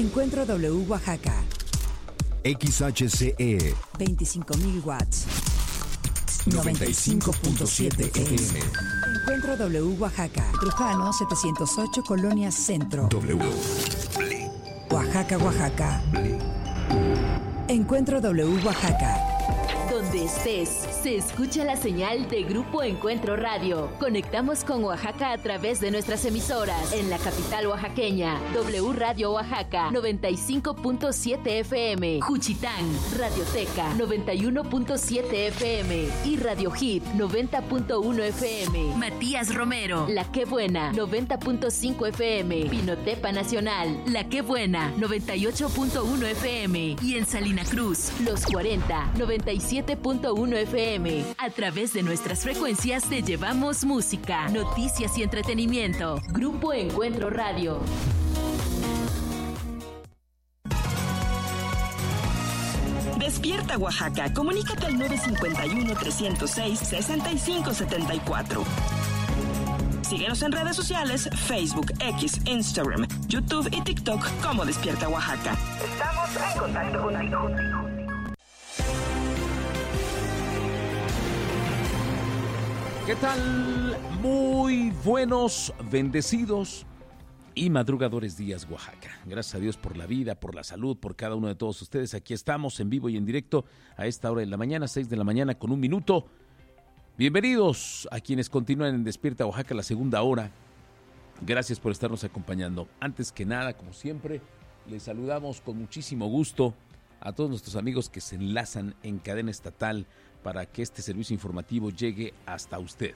Encuentro W Oaxaca. XHCE 25.000 watts. 95.7 FM. Encuentro W Oaxaca. Trujano 708 Colonia Centro. W. Oaxaca, Oaxaca. Encuentro W Oaxaca. Donde estés, se escucha la señal de Grupo Encuentro Radio. Conectamos con Oaxaca a través de nuestras emisoras. En la capital oaxaqueña, W Radio Oaxaca, 95.7 FM. Juchitán, Radioteca, 91.7 FM. Y Radio Hit, 90.1 FM. Matías Romero, La Qué Buena, 90.5 FM. Pinotepa Nacional, La Qué Buena, 98.1 FM. Y en Salina Cruz, Los 40, 97.1 FM. A través de nuestras frecuencias te llevamos música, noticias y entretenimiento. Grupo Encuentro Radio. Despierta Oaxaca. Comunícate al 951-306-6574. Síguenos en redes sociales, Facebook, X, Instagram, YouTube y TikTok como Despierta Oaxaca. Estamos en contacto contigo. ¿Qué tal? Muy buenos, bendecidos y madrugadores días, Oaxaca. Gracias a Dios por la vida, por la salud, por cada uno de todos ustedes. Aquí estamos en vivo y en directo a esta hora de la mañana, 6 de la mañana con 1 minuto. Bienvenidos a quienes continúan en Despierta Oaxaca, la segunda hora. Gracias por estarnos acompañando. Antes que nada, como siempre, les saludamos con muchísimo gusto a todos nuestros amigos que se enlazan en cadena estatal para que este servicio informativo llegue hasta usted.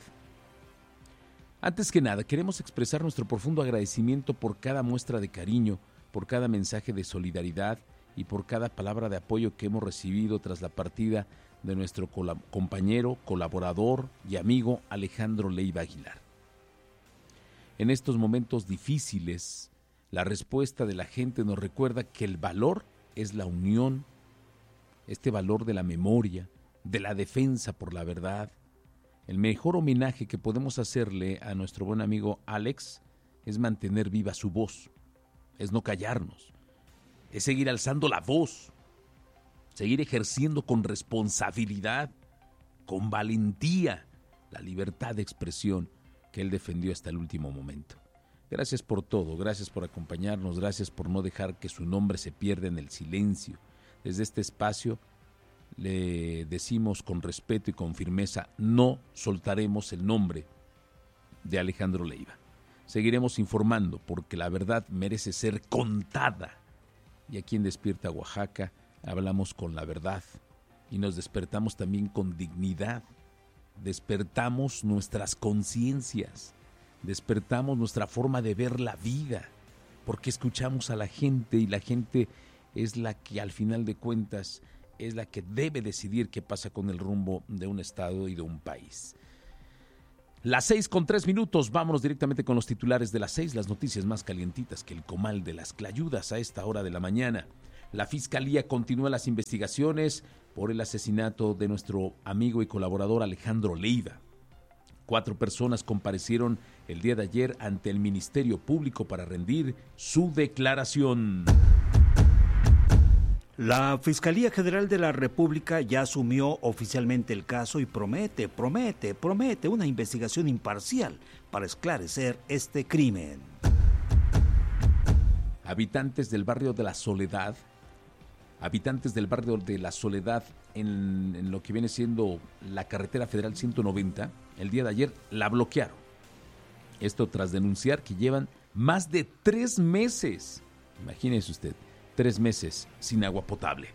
Antes que nada, queremos expresar nuestro profundo agradecimiento por cada muestra de cariño, por cada mensaje de solidaridad y por cada palabra de apoyo que hemos recibido tras la partida de nuestro compañero, colaborador y amigo Alejandro Leiva Aguilar. En estos momentos difíciles, la respuesta de la gente nos recuerda que el valor es la unión, este valor de la memoria, de la defensa por la verdad. El mejor homenaje que podemos hacerle a nuestro buen amigo Alex es mantener viva su voz, es no callarnos, es seguir alzando la voz, seguir ejerciendo con responsabilidad, con valentía, la libertad de expresión que él defendió hasta el último momento. Gracias por todo, gracias por acompañarnos, gracias por no dejar que su nombre se pierda en el silencio. Desde este espacio le decimos con respeto y con firmeza, no soltaremos el nombre de Alejandro Leiva. Seguiremos informando porque la verdad merece ser contada. Y aquí en Despierta Oaxaca hablamos con la verdad y nos despertamos también con dignidad. Despertamos nuestras conciencias, despertamos nuestra forma de ver la vida, porque escuchamos a la gente y la gente es la que al final de cuentas es la que debe decidir qué pasa con el rumbo de un estado y de un país. Las 6:03, vámonos directamente con los titulares de las 6, las noticias más calientitas que el comal de las clayudas a esta hora de la mañana. La Fiscalía continúa las investigaciones por el asesinato de nuestro amigo y colaborador Alejandro Leiva. 4 personas comparecieron el día de ayer ante el Ministerio Público para rendir su declaración. La Fiscalía General de la República ya asumió oficialmente el caso y promete una investigación imparcial para esclarecer este crimen. Habitantes del barrio de La Soledad en lo que viene siendo la carretera federal 190, el día de ayer la bloquearon. Esto tras denunciar que llevan más de 3 meses, imagínese usted, 3 meses sin agua potable.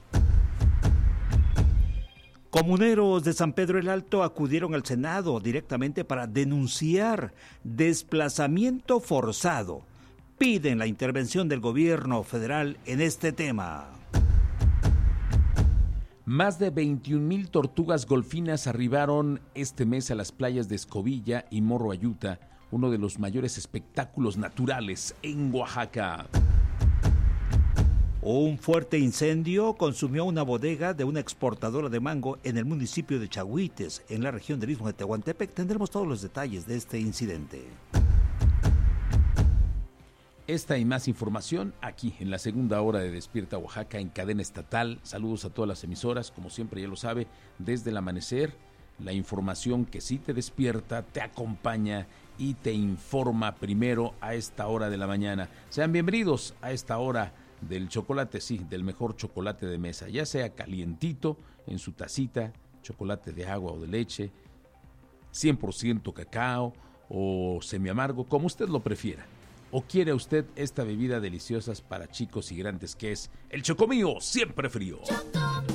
Comuneros de San Pedro el Alto acudieron al Senado directamente para denunciar desplazamiento forzado. Piden la intervención del gobierno federal en este tema. Más de 21,000 tortugas golfinas arribaron este mes a las playas de Escobilla y Morro Ayuta, uno de los mayores espectáculos naturales en Oaxaca. Un fuerte incendio consumió una bodega de una exportadora de mango en el municipio de Chahuites, en la región del Istmo de Tehuantepec. Tendremos todos los detalles de este incidente. Esta y más información aquí en la segunda hora de Despierta Oaxaca en cadena estatal. Saludos a todas las emisoras, como siempre ya lo sabe, desde el amanecer, la información que sí te despierta, te acompaña y te informa primero a esta hora de la mañana. Sean bienvenidos a esta hora del chocolate, sí, del mejor chocolate de mesa, ya sea calientito en su tacita, chocolate de agua o de leche, 100% cacao o semiamargo, como usted lo prefiera. ¿O quiere usted esta bebida deliciosa para chicos y grandes que es el Chocomío siempre frío?